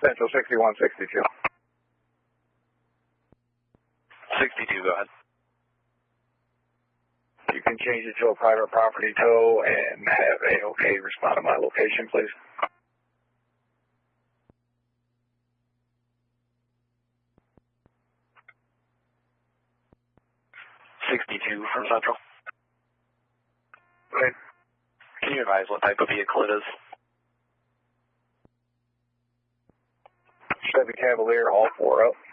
Central 6162. 62, go ahead. You can change it to a private property tow and have AOK respond to my location, please. From Central. Right. Can you advise what type of vehicle it is? Chevy Cavalier, all four up.